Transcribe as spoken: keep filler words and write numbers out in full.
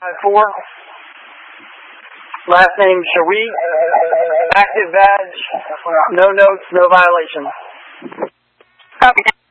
Four. Last name Shaweet. Active badge. No notes, no violations. Okay.